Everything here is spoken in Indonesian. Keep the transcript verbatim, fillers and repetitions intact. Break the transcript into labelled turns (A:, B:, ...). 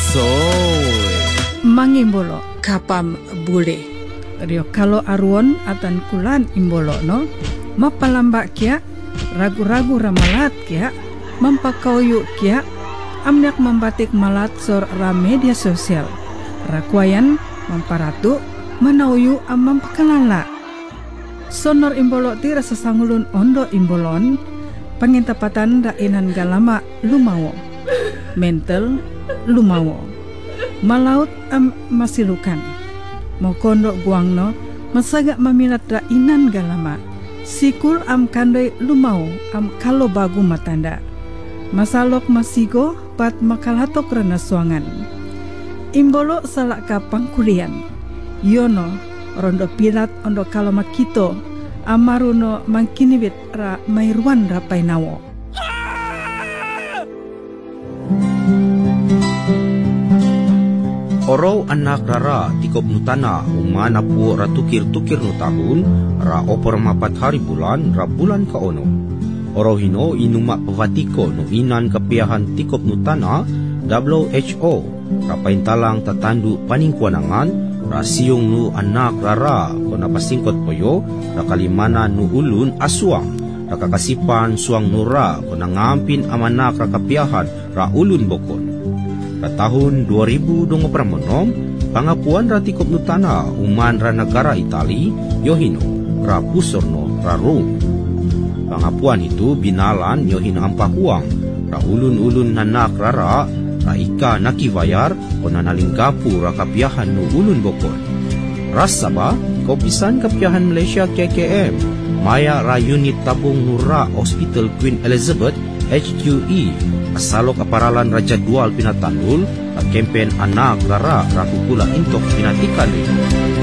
A: soy
B: mangimbolo
C: kapam bule
B: rio kalau aruon atan kulan imbolo no mapalambak kia ragu-ragu ramalat kia mampakauyu kia amnyak membatik malat sor ra media sosial rakwayan mamparatu manauyu am mampakalala sonor imbolo ti rasa sangulun ondo imbolon pangintapatan rainan galama lumawo mental lumawo malaut am masilukan mokondo guangno masaga mamilat rainan galama sikul am kandai lumawo am kalo bagu matanda masalok masigo pat makalatok rena suangan imbolo salak kapang kulian yono rondo pilat ondo kalo makito amaruno mangkinibit ra mairwan rapai nawo
D: Oro anak rara tikop nutana umana pu ratukir-tukir nu tahun ra opor mapat hari bulan ra bulan ka ono. Oro hino inuma pavatiko no inan kapiahan tikop nutana W H O rapain talang tatandu paningkuanangan ra siung nu anak rara kona pasingkot poyo ra kalimana nu ulun asuang ra kakasipan suang nura kona ngampin amanak ra kapiahan ra ulun bokon. Ra tahun dua ribu dua puluh enam, pangapuan ra tikop nutana uman ra negara Itali, yohino ra pusorno ra Rome. Pangapuan itu binalan yohino ampahuang, ra ulun-ulun nanak rara, ra ika nakibayar, kona nalingkapu ra kapiahan nu ulun bokon. Ras saba, kopisan kapiahan Malaysia K K M, maya ra unit tabung nura Hospital Queen Elizabeth H Q E, asalok aparalan raja dual pinatandul, at kempen anak lara rakukula intok pinatikan.